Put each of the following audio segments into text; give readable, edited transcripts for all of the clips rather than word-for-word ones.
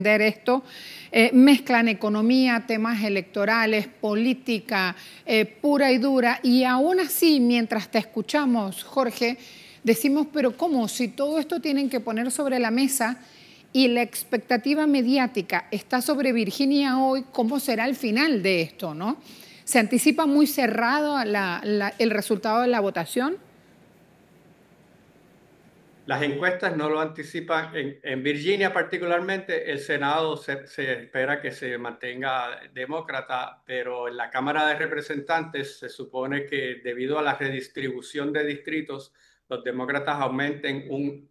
esto, mezclan economía, temas electorales, política pura y dura, y aún así, mientras te escuchamos, Jorge, decimos, pero ¿cómo? Si todo esto tienen que poner sobre la mesa y la expectativa mediática está sobre Virginia hoy, ¿cómo será el final de esto, no? ¿Se anticipa muy cerrado el resultado de la votación? Las encuestas no lo anticipan. En Virginia particularmente, el Senado se espera que se mantenga demócrata, pero en la Cámara de Representantes se supone que debido a la redistribución de distritos, los demócratas aumenten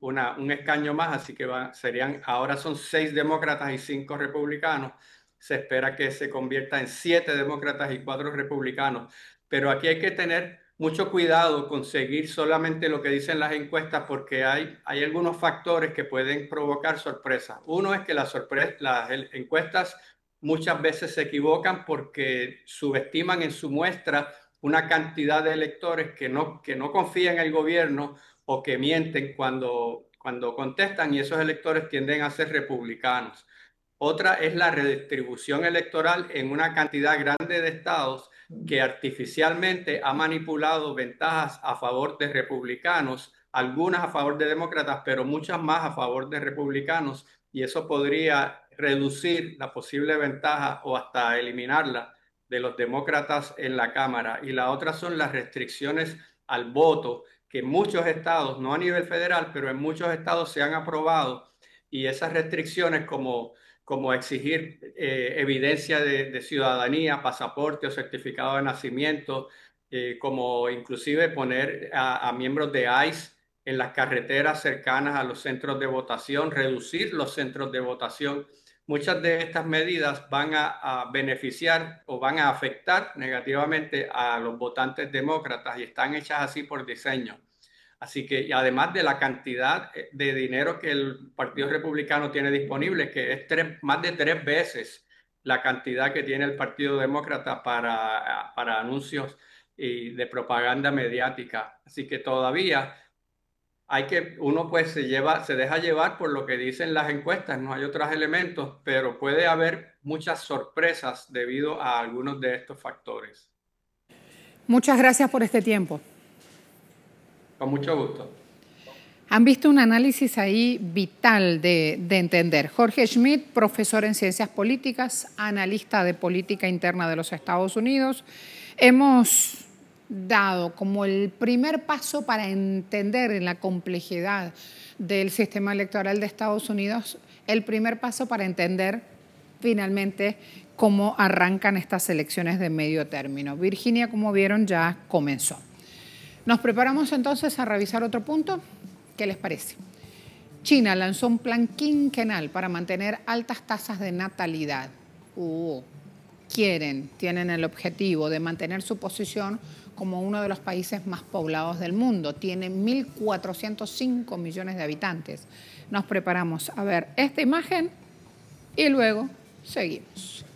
un escaño más, así que ahora son 6 demócratas y 5 republicanos. Se espera que se convierta en 7 demócratas y 4 republicanos. Pero aquí hay que tener mucho cuidado con seguir solamente lo que dicen las encuestas, porque hay algunos factores que pueden provocar sorpresas. Uno es que las encuestas muchas veces se equivocan porque subestiman en su muestra una cantidad de electores que no confían en el gobierno o que mienten cuando contestan, y esos electores tienden a ser republicanos. Otra es la redistribución electoral en una cantidad grande de estados que artificialmente ha manipulado ventajas a favor de republicanos, algunas a favor de demócratas, pero muchas más a favor de republicanos, y eso podría reducir la posible ventaja o hasta eliminarla de los demócratas en la Cámara. Y la otra son las restricciones al voto, que en muchos estados, no a nivel federal, pero en muchos estados se han aprobado, y esas restricciones como exigir evidencia de ciudadanía, pasaporte o certificado de nacimiento, como inclusive poner a miembros de ICE en las carreteras cercanas a los centros de votación, reducir los centros de votación. Muchas de estas medidas van a beneficiar o van a afectar negativamente a los votantes demócratas, y están hechas así por diseño. Así que, y además de la cantidad de dinero que el Partido Republicano tiene disponible, que es más de 3 veces la cantidad que tiene el Partido Demócrata para anuncios y de propaganda mediática. Así que todavía uno pues se deja llevar por lo que dicen las encuestas, no hay otros elementos, pero puede haber muchas sorpresas debido a algunos de estos factores. Muchas gracias por este tiempo. Con mucho gusto. Han visto un análisis ahí vital de entender. Jorge Schmidt, profesor en Ciencias Políticas, analista de política interna de los Estados Unidos. Hemos dado como el primer paso para entender en la complejidad del sistema electoral de Estados Unidos, el primer paso para entender finalmente cómo arrancan estas elecciones de medio término. Virginia, como vieron, ya comenzó. Nos preparamos entonces a revisar otro punto. ¿Qué les parece? China lanzó un plan quinquenal para mantener altas tasas de natalidad. Tienen el objetivo de mantener su posición como uno de los países más poblados del mundo. Tiene 1.405 millones de habitantes. Nos preparamos a ver esta imagen y luego seguimos.